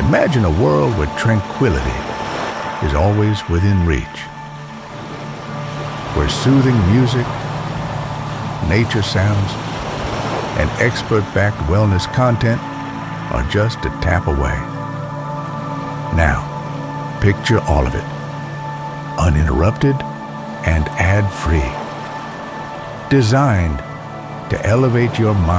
Imagine a world where tranquility is always within reach, where soothing music, nature sounds, and expert-backed wellness content are just a tap away. Now, picture all of it, uninterrupted and ad-free, designed to elevate your mind